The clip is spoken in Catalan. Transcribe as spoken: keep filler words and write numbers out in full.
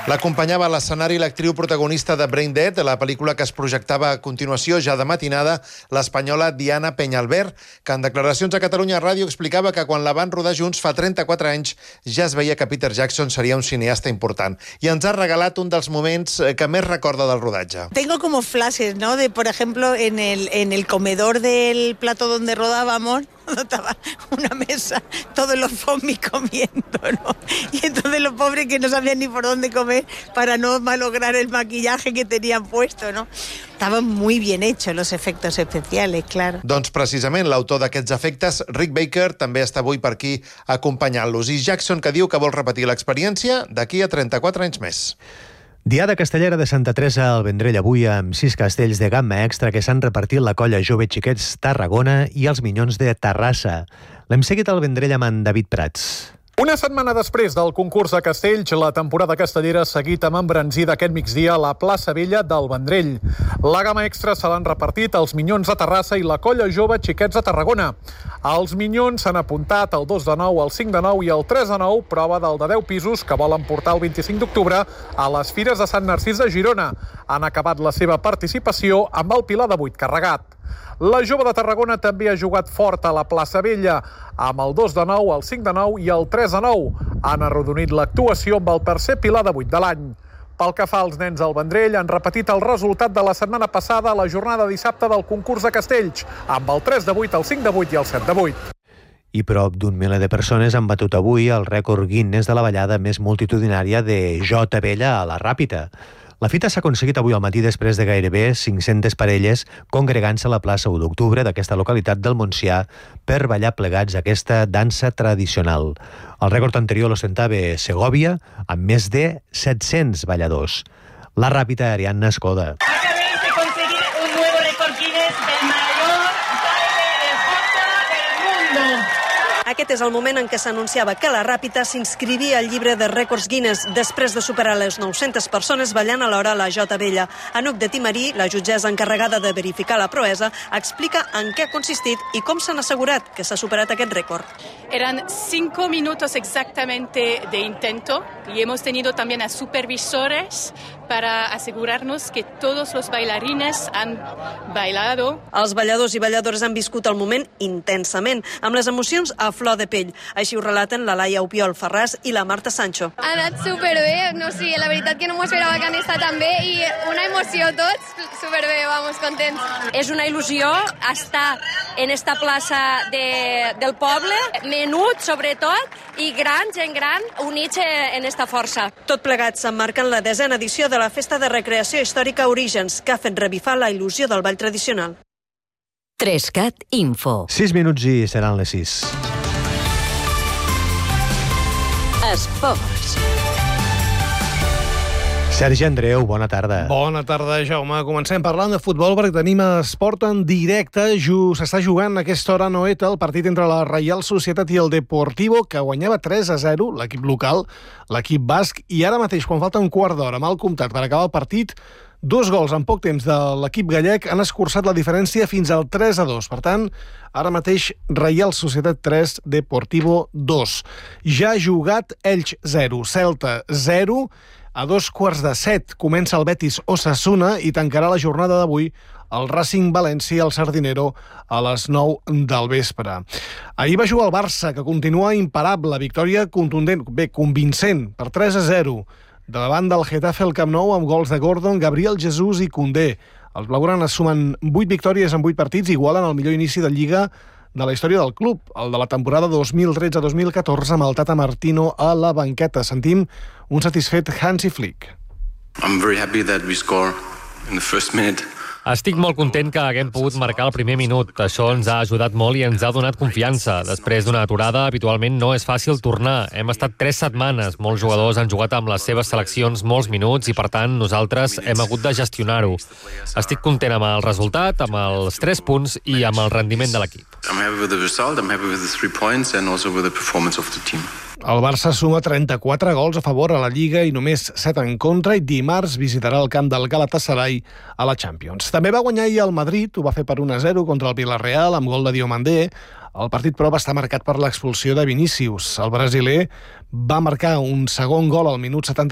L'acompanyava a l'escenari l'actriu protagonista de Brain Dead, la pel·lícula que es projectava a continuació, ja de matinada, l'espanyola Diana Peñalver, que en declaracions a Catalunya Ràdio explicava que quan la van rodar junts fa trenta-quatre anys ja es veia que Peter Jackson seria un cineasta important. I ens ha regalat un dels moments que més recorda del rodatge. Tengo como flashes, ¿no? De, por ejemplo, en el, en el comedor del plato donde rodábamos, estaba una mesa, todos los zombies comiendo, ¿no? Y entonces los pobres que no sabían ni por dónde comer para no malograr el maquillaje que tenían puesto, ¿no? Estaban muy bien hechos los efectos especiales, claro. Doncs precisament l'autor d'aquests efectes, Rick Baker, també està avui per aquí acompanyant-los. I Jackson, que diu que vol repetir l'experiència d'aquí a trenta-quatre anys més. Diada Castellera de Santa Teresa al Vendrell avui amb sis castells de gamma extra que s'han repartit la colla Jove Xiquets Tarragona i els Minyons de Terrassa. L'hem seguit al Vendrell amb en David Prats. Una setmana després del concurs de castells, la temporada castellera ha seguit amb embranzida aquest migdia a la plaça Vella del Vendrell. La gamma extra se l'han repartit els Minyons de Terrassa i la colla Jove Xiquets de Tarragona. Els Minyons s'han apuntat el dos de nou, el cinc de nou i el tres de nou, prova del de deu pisos que volen portar el vint-i-cinc d'octubre a les Fires de Sant Narcís de Girona. Han acabat la seva participació amb el Pilar de vuit carregat. La Jove de Tarragona també ha jugat fort a la plaça Vella, amb el dos de nou, el cinc de nou i el tres de nou. Han arrodonit l'actuació amb el tercer Pilar de vuit de l'any. Pel que fa als nens al Vendrell, han repetit el resultat de la setmana passada a la jornada dissabte del concurs de castells, amb el tres de vuit, el cinc de vuit i el set de vuit. I prop d'un miler de persones han batut avui el rècord Guinness de la ballada més multitudinària de Jota Vella a la Ràpita. La fita s'ha aconseguit avui al matí després de gairebé cinc-centes parelles congregant-se a la plaça u d'octubre d'aquesta localitat del Montsià per ballar plegats aquesta dansa tradicional. El rècord anterior l'ostentava Segòvia amb més de set-cents balladors. La Ràpita, Ariadna Escoda. Acabéis de conseguir un nuevo récord Guinness del mayor baile de jota del mundo. Aquest és el moment en què s'anunciava que la Ràpita s'inscrivia al llibre de rècords Guinness després de superar les nou-centes persones ballant alhora a la Jota Vella. Anouk de Timarí, la jutgessa encarregada de verificar la proesa, explica en què ha consistit i com s'han assegurat que s'ha superat aquest rècord. Eran cinco minutos exactamente de intento y hemos tenido también a supervisores para asegurarnos que todos los bailarines han bailado. Els balladors i balladores han viscut el moment intensament, amb les emocions a flor de pell. Així ho relaten la Laia Upiol Ferràs i la Marta Sancho. Ha anat superbé, no sé, la veritat que no m'ho esperava que anés tan bé i una emoció tots, superbé, vamos, contents. És una il·lusió estar en esta plaça de, del poble, menut sobretot, i gran, gent gran, units en esta força. Tot plegat s'emmarca en la desena edició de la Festa de Recreació Històrica Orígens, que ha fet revifar la il·lusió del ball tradicional. Trescat Info. Sis minuts i seran les sis. Esports. Sergi Andreu, bona tarda. Bona tarda, Jaume. Comencem parlant de futbol perquè tenim esport en directe. S'està jugant a aquesta hora a Noeta el partit entre la Reial Societat i el Deportivo, que guanyava tres a zero, l'equip local, l'equip basc, i ara mateix, quan falta un quart d'hora, mal comptat per acabar el partit, dos gols en poc temps de l'equip gallec han escurçat la diferència fins al tres a dos. Per tant, ara mateix Reial Societat tres, Deportivo dos. Ja ha jugat Elx zero, Celta zero. A dos quarts de set comença el Betis Osasuna i tancarà la jornada d'avui el Racing València al Sardinero a les nou del vespre. Ahir va jugar el Barça, que continua imparable. Victòria contundent, bé, convincent, per tres a zero. Davant del Getafe al Camp Nou amb gols de Gordon, Gabriel Jesús i Koundé. Els blaugranes sumen vuit victòries en vuit partits, igualen el millor inici de Lliga de la història del club, el de la temporada dos mil tretze dos mil catorze amb el Tata Martino a la banqueta. Sentim un satisfet Hansi Flick. I'm very happy that we score in the first minute. Estic molt content que haguem pogut marcar el primer minut. Això ens ha ajudat molt i ens ha donat confiança. Després d'una aturada, habitualment no és fàcil tornar. Hem estat tres setmanes. Molts jugadors han jugat amb les seves seleccions molts minuts i, per tant, nosaltres hem hagut de gestionar-ho. Estic content amb el resultat, amb els tres punts i amb el rendiment de l'equip. I'm happy with the result, I'm happy with the three points and also with the performance of the team. El Barça suma trenta-quatre gols a favor a la Lliga i només set en contra, i dimarts visitarà el camp del Galatasaray a la Champions. També va guanyar ahir el Madrid, ho va fer per un a zero contra el Villarreal amb gol de Diomandé. El partit, però, va estar marcat per l'expulsió de Vinícius. El brasiler va marcar un segon gol al minut setanta